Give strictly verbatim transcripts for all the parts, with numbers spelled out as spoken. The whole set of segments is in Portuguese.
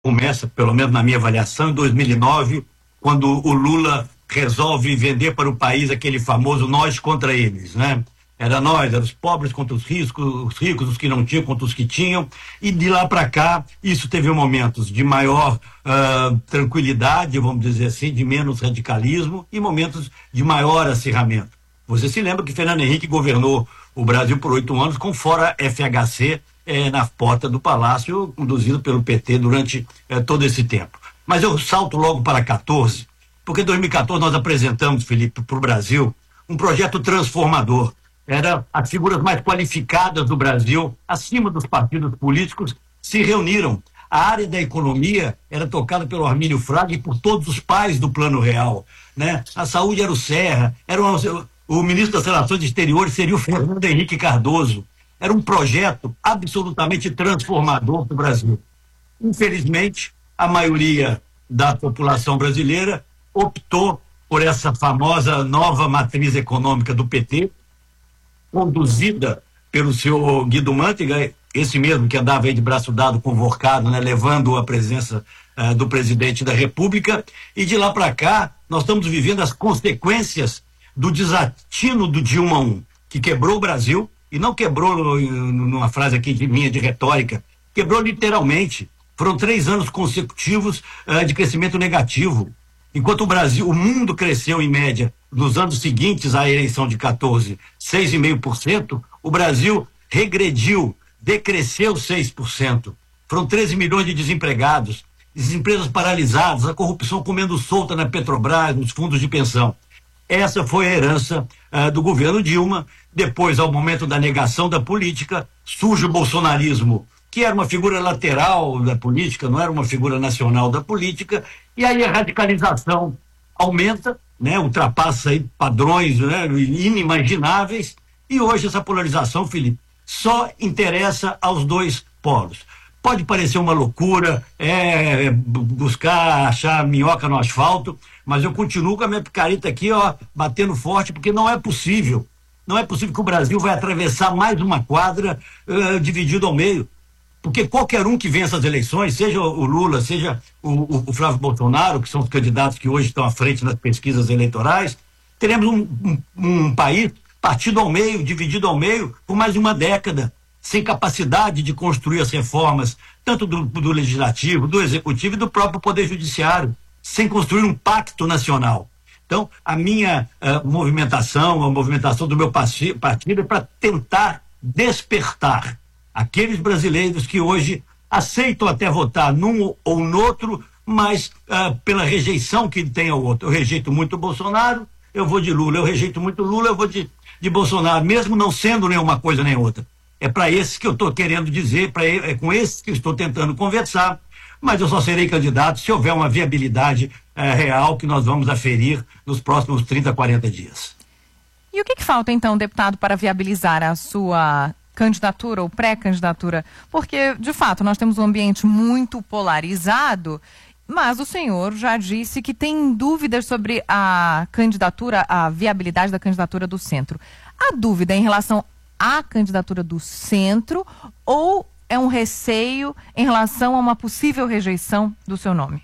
começa, pelo menos na minha avaliação, em dois mil e nove, quando o Lula resolve vender para o país aquele famoso nós contra eles, né? Era nós, era os pobres contra os ricos, os ricos, os que não tinham contra os que tinham, e de lá para cá, isso teve momentos de maior uh, tranquilidade, vamos dizer assim, de menos radicalismo, e momentos de maior acirramento. Você se lembra que Fernando Henrique governou o Brasil por oito anos com fora F H C eh, na porta do Palácio, conduzido pelo P T durante eh, todo esse tempo. Mas eu salto logo para quatorze, porque em dois mil e quatorze nós apresentamos, Felipe, para o Brasil, um projeto transformador. Era as figuras mais qualificadas do Brasil, acima dos partidos políticos, se reuniram. A área da economia era tocada pelo Armínio Fraga e por todos os pais do Plano Real, né? A saúde era o Serra, era uma, o ministro das Relações Exteriores seria o Fernando Henrique Cardoso. Era um projeto absolutamente transformador para o Brasil. Infelizmente, a maioria da população brasileira optou por essa famosa nova matriz econômica do P T, conduzida pelo senhor Guido Mantega, esse mesmo que andava aí de braço dado convocado, né, levando a presença uh, do presidente da República, e de lá para cá nós estamos vivendo as consequências do desatino do Dilma um, que quebrou o Brasil, e não quebrou numa frase aqui de minha de retórica, quebrou literalmente. Foram três anos consecutivos uh, de crescimento negativo. Enquanto o Brasil, o mundo cresceu em média nos anos seguintes à eleição de quatorze, seis vírgula cinco por cento, o Brasil regrediu, decresceu seis por cento. Foram treze milhões de desempregados, as empresas paralisadas, a corrupção comendo solta na Petrobras, nos fundos de pensão. Essa foi a herança uh, do governo Dilma. Depois, ao momento da negação da política, surge o bolsonarismo, que era uma figura lateral da política, não era uma figura nacional da política, e aí a radicalização aumenta, né, ultrapassa aí padrões, né, inimagináveis, e hoje essa polarização, Felipe, só interessa aos dois polos. Pode parecer uma loucura, é, buscar achar minhoca no asfalto, mas eu continuo com a minha picareta aqui, ó, batendo forte, porque não é possível, não é possível que o Brasil vai atravessar mais uma quadra uh, dividido ao meio. Porque qualquer um que vença as eleições, seja o Lula, seja o, o, o Flávio Bolsonaro, que são os candidatos que hoje estão à frente nas pesquisas eleitorais, teremos um, um, um país partido ao meio, dividido ao meio, por mais de uma década, sem capacidade de construir as reformas, tanto do, do legislativo, do executivo e do próprio poder judiciário, sem construir um pacto nacional. Então, a minha uh, movimentação, a movimentação do meu partido é para tentar despertar aqueles brasileiros que hoje aceitam até votar num ou no outro, mas uh, pela rejeição que tem ao outro. Eu rejeito muito o Bolsonaro, eu vou de Lula. Eu rejeito muito Lula, eu vou de, de Bolsonaro, mesmo não sendo nenhuma coisa nem outra. É para esses que eu estou querendo dizer, pra, é com esses que eu estou tentando conversar, mas eu só serei candidato se houver uma viabilidade uh, real que nós vamos aferir nos próximos trinta, quarenta dias. E o que, que falta, então, deputado, para viabilizar a sua candidatura ou pré-candidatura? Porque, de fato, nós temos um ambiente muito polarizado, mas o senhor já disse que tem dúvidas sobre a candidatura, a viabilidade da candidatura do centro. Há dúvida em relação à candidatura do centro ou é um receio em relação a uma possível rejeição do seu nome?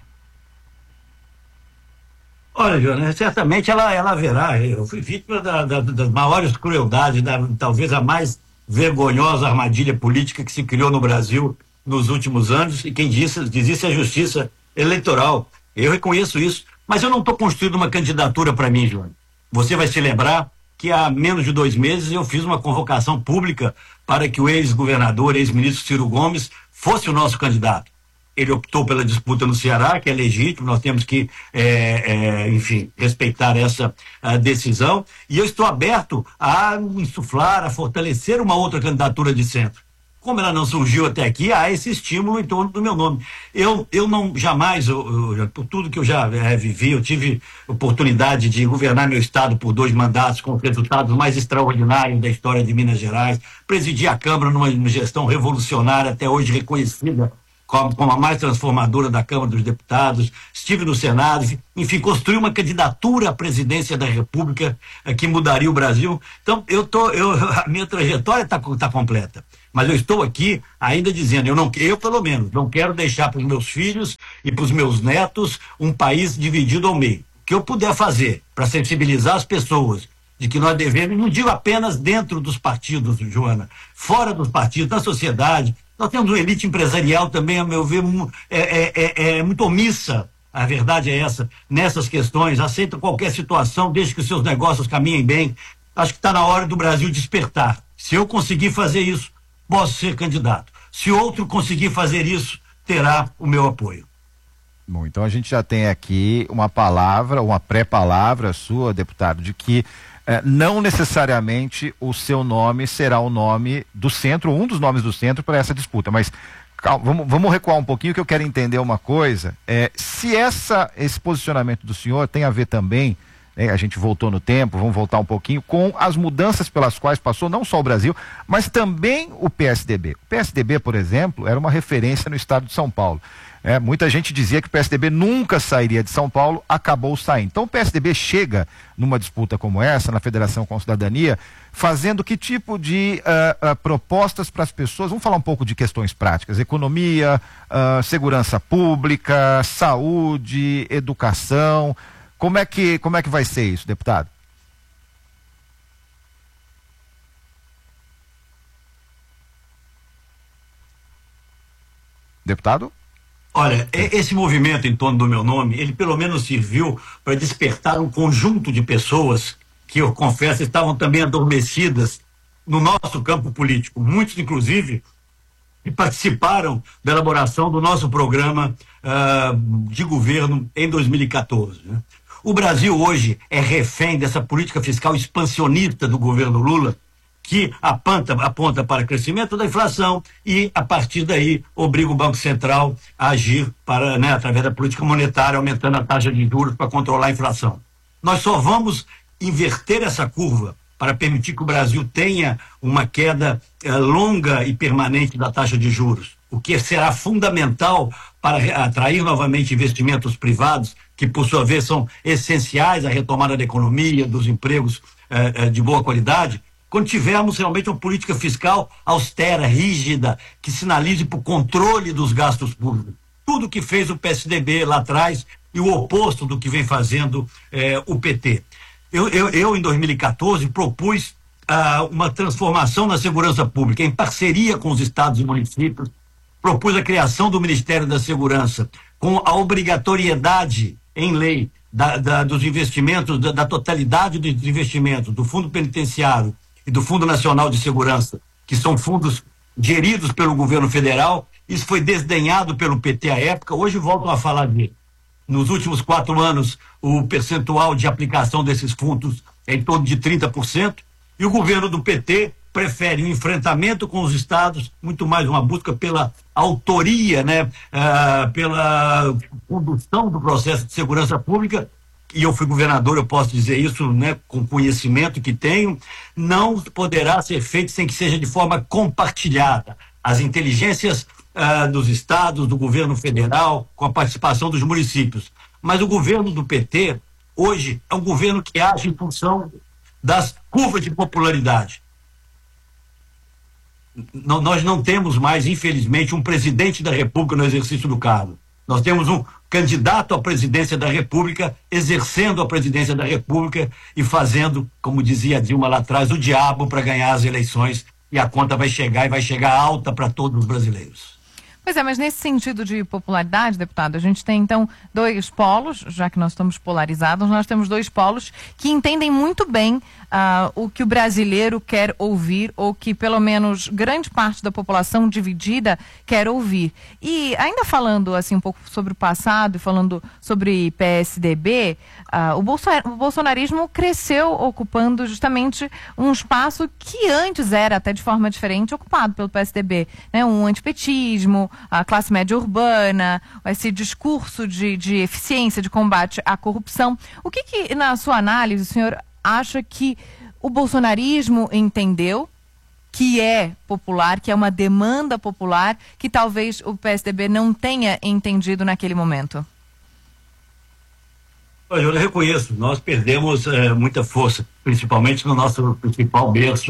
Olha, Joana, certamente ela, ela haverá. Eu fui vítima da, da, das maiores crueldades, da, talvez a mais vergonhosa armadilha política que se criou no Brasil nos últimos anos, e quem disse, diz isso é a justiça eleitoral. Eu reconheço isso, mas eu não estou construindo uma candidatura para mim, Joana. Você vai se lembrar que há menos de dois meses eu fiz uma convocação pública para que o ex-governador, ex-ministro Ciro Gomes fosse o nosso candidato. Ele optou pela disputa no Ceará, que é legítimo, nós temos que, é, é, enfim, respeitar essa a decisão. E eu estou aberto a insuflar, a fortalecer uma outra candidatura de centro. Como ela não surgiu até aqui, há esse estímulo em torno do meu nome. Eu, eu não, jamais, eu, eu, por tudo que eu já é, vivi, eu tive oportunidade de governar meu estado por dois mandatos com os resultados mais extraordinários da história de Minas Gerais, presidi a Câmara numa gestão revolucionária, até hoje reconhecida como, como a mais transformadora da Câmara dos Deputados, estive no Senado, enfim, construí uma candidatura à presidência da República eh, que mudaria o Brasil. Então, eu tô, eu, a minha trajetória está tá completa. Mas eu estou aqui ainda dizendo, eu, não, eu pelo menos, não quero deixar para os meus filhos e para os meus netos um país dividido ao meio. O que eu puder fazer para sensibilizar as pessoas de que nós devemos, não digo apenas dentro dos partidos, Joana, fora dos partidos, na sociedade. Nós temos uma elite empresarial também, a meu ver, é, é, é, é muito omissa, a verdade é essa, nessas questões, aceita qualquer situação, desde que os seus negócios caminhem bem. Acho que está na hora do Brasil despertar. Se eu conseguir fazer isso, posso ser candidato. Se outro conseguir fazer isso, terá o meu apoio. Bom, então a gente já tem aqui uma palavra, uma pré-palavra sua, deputado, de que eh, não necessariamente o seu nome será o nome do centro, ou um dos nomes do centro para essa disputa, mas calma, vamos, vamos recuar um pouquinho, que eu quero entender uma coisa. É, se essa, esse posicionamento do senhor tem a ver também, né, a gente voltou no tempo, vamos voltar um pouquinho, com as mudanças pelas quais passou não só o Brasil, mas também o P S D B. O P S D B, por exemplo, era uma referência no estado de São Paulo. É, muita gente dizia que o P S D B nunca sairia de São Paulo, acabou saindo. Então o P S D B chega numa disputa como essa, na Federação com Cidadania, fazendo que tipo de uh, uh, propostas para as pessoas? Vamos falar um pouco de questões práticas: economia, uh, segurança pública, saúde, educação. Como é que, como é que vai ser isso, deputado? Deputado? Olha, esse movimento em torno do meu nome, ele pelo menos serviu para despertar um conjunto de pessoas que, eu confesso, estavam também adormecidas no nosso campo político. Muitos, inclusive, que participaram da elaboração do nosso programa uh, de governo em dois mil e quatorze. Né? O Brasil hoje é refém dessa política fiscal expansionista do governo Lula, que aponta, aponta para o crescimento da inflação e, a partir daí, obriga o Banco Central a agir para, né, através da política monetária, aumentando a taxa de juros para controlar a inflação. Nós só vamos inverter essa curva para permitir que o Brasil tenha uma queda eh, longa e permanente da taxa de juros, o que será fundamental para atrair novamente investimentos privados, que, por sua vez, são essenciais à retomada da economia, dos empregos eh, eh, de boa qualidade, quando tivermos realmente uma política fiscal austera, rígida, que sinalize para o controle dos gastos públicos. Tudo que fez o P S D B lá atrás e o oposto do que vem fazendo eh, o P T. Eu, eu, eu, em dois mil e quatorze, propus ah, uma transformação na segurança pública, em parceria com os estados e municípios, propus a criação do Ministério da Segurança, com a obrigatoriedade em lei da, da, dos investimentos, da, da totalidade dos investimentos do Fundo Penitenciário e do Fundo Nacional de Segurança, que são fundos geridos pelo governo federal. Isso foi desdenhado pelo P T à época, hoje voltam a falar dele. Nos últimos quatro anos, o percentual de aplicação desses fundos é em torno de trinta por cento, e o governo do P T prefere um enfrentamento com os estados, muito mais uma busca pela autoria, né, uh, pela condução do processo de segurança pública. E eu fui governador, eu posso dizer isso, né, com conhecimento que tenho, não poderá ser feito sem que seja de forma compartilhada. As inteligências uh, dos estados, do governo federal, com a participação dos municípios. Mas o governo do P T, hoje, é um governo que age em função das curvas de popularidade. N- nós não temos mais, infelizmente, um presidente da República no exercício do cargo. Nós temos um candidato à presidência da República, exercendo a presidência da República e fazendo, como dizia Dilma lá atrás, o diabo para ganhar as eleições, e a conta vai chegar e vai chegar alta para todos os brasileiros. Pois é, mas nesse sentido de popularidade, deputado, a gente tem então dois polos, já que nós estamos polarizados, nós temos dois polos que entendem muito bem uh, o que o brasileiro quer ouvir, ou que pelo menos grande parte da população dividida quer ouvir. E ainda falando assim um pouco sobre o passado e falando sobre P S D B, uh, o, Bolson- o bolsonarismo cresceu ocupando justamente um espaço que antes era, até de forma diferente, ocupado pelo P S D B, né? Um antipetismo, a classe média urbana, esse discurso de, de eficiência, de combate à corrupção. O que, que, na sua análise, o senhor acha que o bolsonarismo entendeu que é popular, que é uma demanda popular, que talvez o P S D B não tenha entendido naquele momento? Eu reconheço, nós perdemos é, muita força, principalmente no nosso principal berço,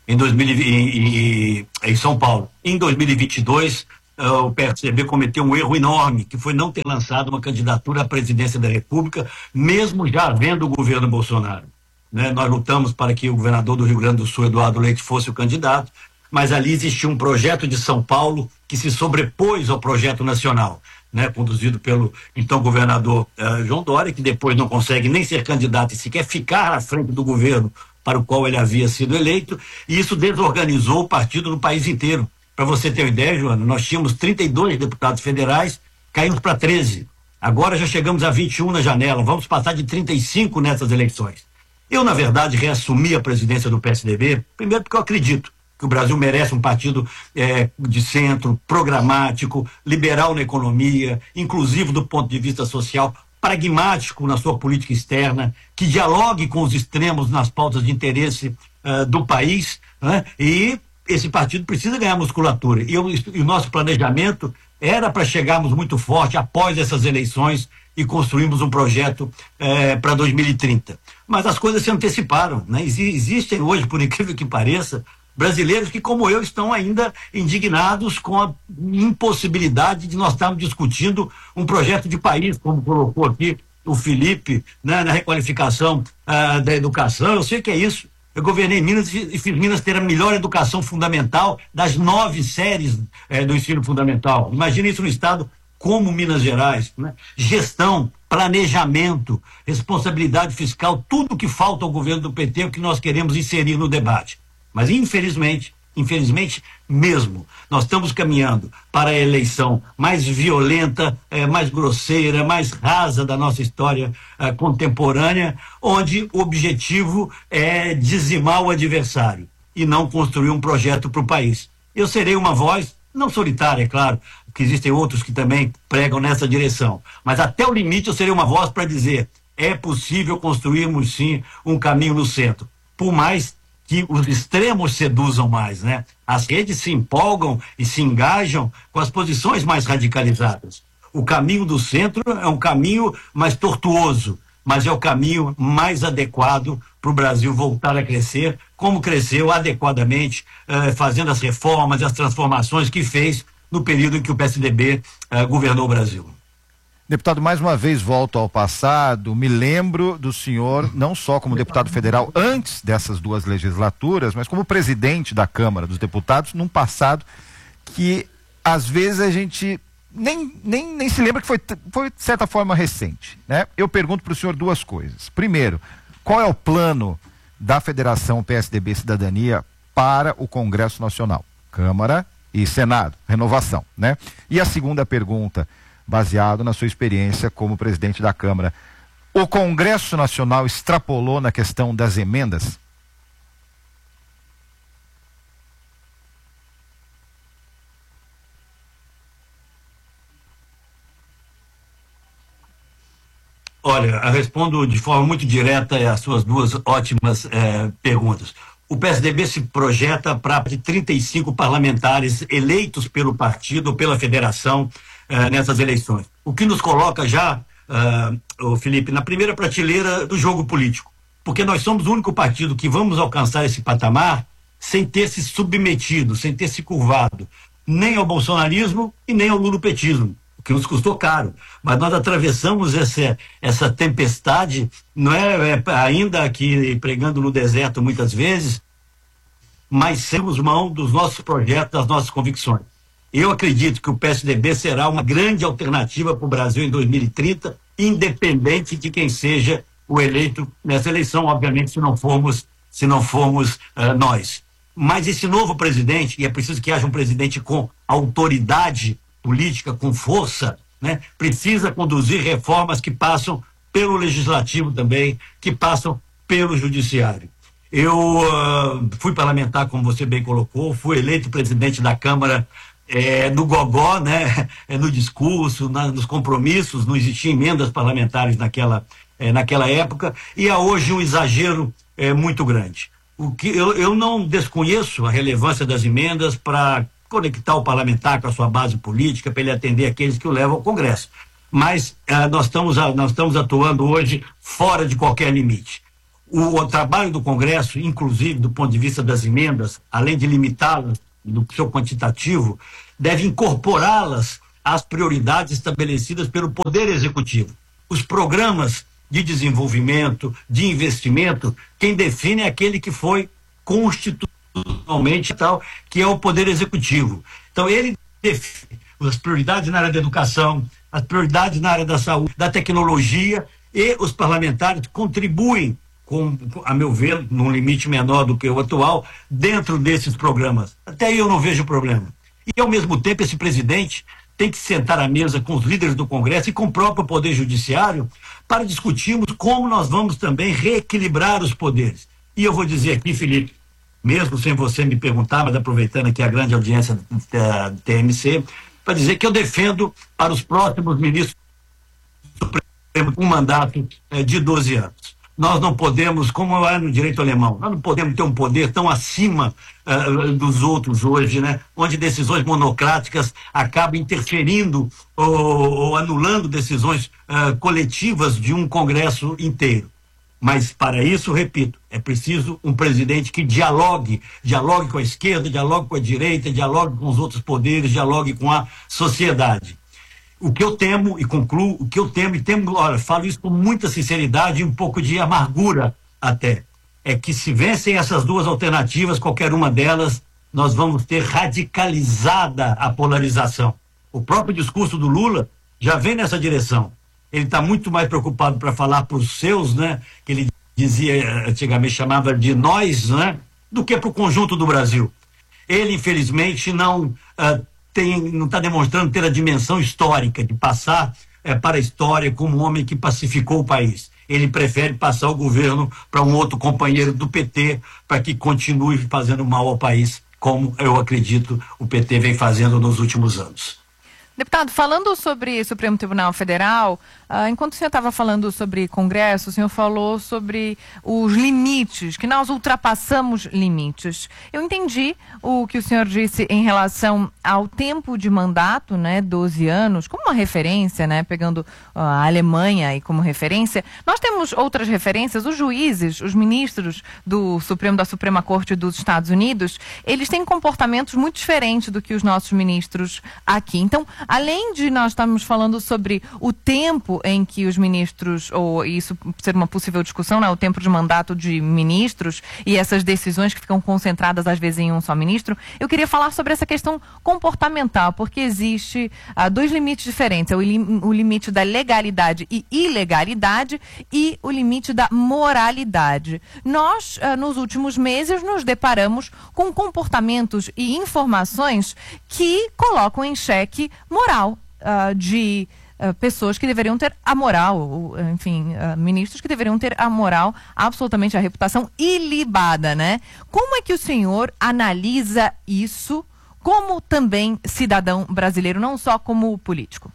em, dois mil, em, em, em São Paulo. Em dois mil e vinte e dois, uh, o P S D B cometeu um erro enorme, que foi não ter lançado uma candidatura à presidência da República, mesmo já havendo o governo Bolsonaro. Né? Nós lutamos para que o governador do Rio Grande do Sul, Eduardo Leite, fosse o candidato, mas ali existia um projeto de São Paulo que se sobrepôs ao projeto nacional, né? Conduzido pelo então governador uh, João Dória, que depois não consegue nem ser candidato e sequer ficar à frente do governo para o qual ele havia sido eleito, e isso desorganizou o partido no país inteiro. Para você ter uma ideia, Joana, nós tínhamos trinta e dois deputados federais, caímos para treze. Agora já chegamos a vinte e um na janela, vamos passar de trinta e cinco nessas eleições. Eu, na verdade, reassumi a presidência do P S D B, primeiro porque eu acredito que o Brasil merece um partido é, de centro, programático, liberal na economia, inclusivo do ponto de vista social, pragmático na sua política externa, que dialogue com os extremos nas pautas de interesse uh, do país, né? E esse partido precisa ganhar musculatura. E, eu, e o nosso planejamento era para chegarmos muito forte após essas eleições e construirmos um projeto eh, para dois mil e trinta. Mas as coisas se anteciparam, né? Ex- existem hoje, por incrível que pareça, brasileiros que, como eu, estão ainda indignados com a impossibilidade de nós estarmos discutindo um projeto de país, como colocou aqui o Felipe, né, na requalificação ah, da educação. Eu sei que é isso. Eu governei Minas e fiz Minas ter a melhor educação fundamental das nove séries eh, do ensino fundamental. Imagina isso no estado como Minas Gerais, né? Gestão, planejamento, responsabilidade fiscal, tudo que falta ao governo do P T é o que nós queremos inserir no debate. Mas infelizmente, infelizmente mesmo, nós estamos caminhando para a eleição mais violenta, eh, mais grosseira, mais rasa da nossa história eh, contemporânea, onde o objetivo é dizimar o adversário e não construir um projeto para o país. Eu serei uma voz, não solitária, é claro, que existem outros que também pregam nessa direção, mas até o limite eu serei uma voz para dizer, é possível construirmos sim um caminho no centro, por mais que os extremos seduzam mais, né? As redes se empolgam e se engajam com as posições mais radicalizadas. O caminho do centro é um caminho mais tortuoso, mas é o caminho mais adequado para o Brasil voltar a crescer, como cresceu adequadamente, eh, fazendo as reformas e as transformações que fez no período em que o P S D B eh, governou o Brasil. Deputado, mais uma vez volto ao passado, me lembro do senhor, não só como deputado federal antes dessas duas legislaturas, mas como presidente da Câmara dos Deputados, num passado que às vezes a gente nem, nem, nem se lembra que foi, foi de certa forma recente, né? Eu pergunto para o senhor duas coisas. Primeiro, qual é o plano da Federação P S D B Cidadania para o Congresso Nacional? Câmara e Senado, renovação, né? E a segunda pergunta, baseado na sua experiência como presidente da Câmara, o Congresso Nacional extrapolou na questão das emendas? Olha, eu respondo de forma muito direta às suas duas ótimas eh, perguntas. O P S D B se projeta para de trinta e cinco parlamentares eleitos pelo partido ou pela federação Uh, nessas eleições. O que nos coloca já, uh, o Felipe, na primeira prateleira do jogo político. Porque nós somos o único partido que vamos alcançar esse patamar sem ter se submetido, sem ter se curvado, nem ao bolsonarismo e nem ao lulopetismo, o que nos custou caro. Mas nós atravessamos essa, essa tempestade, não é, é ainda aqui pregando no deserto muitas vezes, mas temos mão dos nossos projetos, das nossas convicções. Eu acredito que o P S D B será uma grande alternativa para o Brasil em dois mil e trinta, independente de quem seja o eleito nessa eleição, obviamente, se não formos, se não formos uh, nós. Mas esse novo presidente, e é preciso que haja um presidente com autoridade política, com força, né, precisa conduzir reformas que passam pelo legislativo também, que passam pelo judiciário. Eu uh, fui parlamentar, como você bem colocou, fui eleito presidente da Câmara É, no gogó, né? É, no discurso, na, nos compromissos, não existiam emendas parlamentares naquela, é, naquela época, e há hoje um exagero é, muito grande. O que, eu, eu não desconheço a relevância das emendas para conectar o parlamentar com a sua base política, para ele atender aqueles que o levam ao Congresso. Mas ah, nós, estamos, nós estamos atuando hoje fora de qualquer limite. O, o trabalho do Congresso, inclusive do ponto de vista das emendas, além de limitá-las no seu quantitativo, deve incorporá-las às prioridades estabelecidas pelo Poder Executivo. Os programas de desenvolvimento, de investimento, quem define é aquele que foi constitucionalmente tal, que é o Poder Executivo. Então, ele define as prioridades na área da educação, as prioridades na área da saúde, da tecnologia, e os parlamentares contribuem, com, a meu ver, num limite menor do que o atual, dentro desses programas. Até aí eu não vejo problema. E, ao mesmo tempo, esse presidente tem que sentar à mesa com os líderes do Congresso e com o próprio Poder Judiciário para discutirmos como nós vamos também reequilibrar os poderes. E eu vou dizer aqui, Felipe, mesmo sem você me perguntar, mas aproveitando aqui a grande audiência da T M C, para dizer que eu defendo para os próximos ministros do Supremo um mandato eh, de doze anos. Nós não podemos, como é no direito alemão, nós não podemos ter um poder tão acima uh, dos outros hoje, né? Onde decisões monocráticas acabam interferindo ou, ou anulando decisões uh, coletivas de um Congresso inteiro. Mas para isso, repito, é preciso um presidente que dialogue, dialogue com a esquerda, dialogue com a direita, dialogue com os outros poderes, dialogue com a sociedade. O que eu temo, e concluo, o que eu temo, e temo, olha, falo isso com muita sinceridade e um pouco de amargura até, é que se vencem essas duas alternativas, qualquer uma delas, nós vamos ter radicalizada a polarização. O próprio discurso do Lula já vem nessa direção. Ele está muito mais preocupado para falar para os seus, né, que ele dizia, antigamente chamava de nós, né, do que para o conjunto do Brasil. Ele, infelizmente, não... Uh, Tem, não está demonstrando ter a dimensão histórica de passar é, para a história como um homem que pacificou o país. Ele prefere passar o governo para um outro companheiro do P T para que continue fazendo mal ao país, como eu acredito o P T vem fazendo nos últimos anos. Deputado, falando sobre Supremo Tribunal Federal, uh, enquanto o senhor estava falando sobre Congresso, o senhor falou sobre os limites, que nós ultrapassamos limites. Eu entendi o que o senhor disse em relação ao tempo de mandato, né, doze anos, como uma referência, né, pegando uh, a Alemanha aí como referência. Nós temos outras referências, os juízes, os ministros do Supremo, da Suprema Corte dos Estados Unidos, eles têm comportamentos muito diferentes do que os nossos ministros aqui. Então, além de nós estarmos falando sobre o tempo em que os ministros, ou isso ser uma possível discussão, né, o tempo de mandato de ministros e essas decisões que ficam concentradas às vezes em um só ministro, eu queria falar sobre essa questão comportamental, porque existe ah, dois limites diferentes, é o, lim, o limite da legalidade e ilegalidade e o limite da moralidade. Nós, ah, nos últimos meses, nos deparamos com comportamentos e informações que colocam em xeque moral uh, de uh, pessoas que deveriam ter a moral, uh, enfim, uh, ministros que deveriam ter a moral, absolutamente a reputação ilibada, né? Como é que o senhor analisa isso como também cidadão brasileiro, não só como político?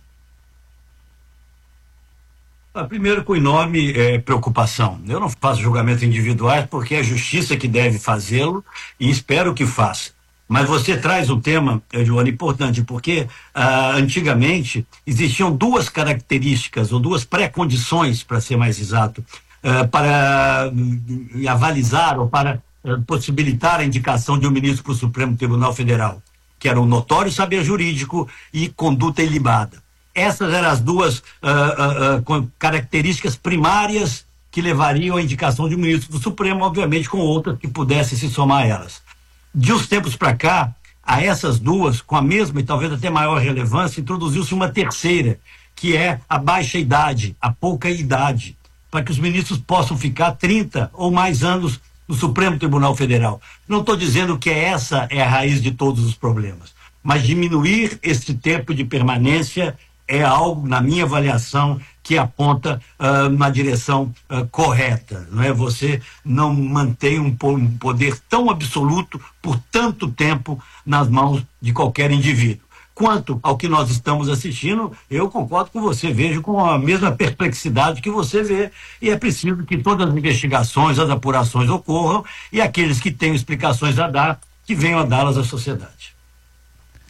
Ah, primeiro, com enorme eh, preocupação. Eu não faço julgamentos individuais porque é a justiça que deve fazê-lo e espero que faça. Mas você traz um tema, Joana, importante, porque ah, antigamente existiam duas características, ou duas pré-condições, para ser mais exato, ah, para uh, avalizar ou para uh, possibilitar a indicação de um ministro para o Supremo Tribunal Federal, que era o notório saber jurídico e conduta ilibada. Essas eram as duas uh, uh, uh, características primárias que levariam à indicação de um ministro do Supremo, obviamente com outras que pudessem se somar a elas. De uns tempos para cá, a essas duas, com a mesma e talvez até maior relevância, introduziu-se uma terceira, que é a baixa idade, a pouca idade, para que os ministros possam ficar trinta ou mais anos no Supremo Tribunal Federal. Não estou dizendo que essa é a raiz de todos os problemas, mas diminuir esse tempo de permanência é algo, na minha avaliação, que aponta uh, na direção uh, correta. Não é? Você não mantém um, um poder tão absoluto por tanto tempo nas mãos de qualquer indivíduo. Quanto ao que nós estamos assistindo, eu concordo com você, vejo com a mesma perplexidade que você vê, e é preciso que todas as investigações, as apurações ocorram, e aqueles que tenham explicações a dar, que venham a dá-las à sociedade.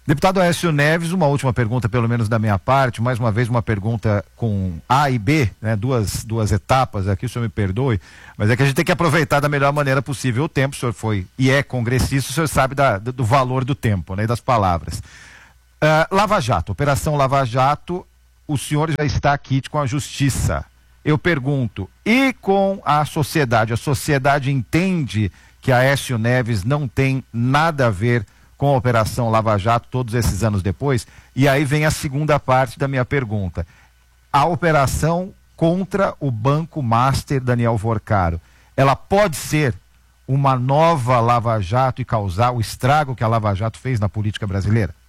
Deputado Aécio Neves, uma última pergunta, pelo menos da minha parte, mais uma vez uma pergunta com A e B, né? duas, duas etapas aqui, o senhor me perdoe, mas é que a gente tem que aproveitar da melhor maneira possível o tempo. O senhor foi e é congressista, o senhor sabe da, do valor do tempo, né? E das palavras. Uh, Lava Jato, Operação Lava Jato, o senhor já está aqui com a justiça. Eu pergunto, e com a sociedade? A sociedade entende que Aécio Neves não tem nada a ver com a Operação Lava Jato todos esses anos depois? E aí vem a segunda parte da minha pergunta. A operação contra o Banco Master Daniel Vorcaro, ela pode ser uma nova Lava Jato e causar o estrago que a Lava Jato fez na política brasileira?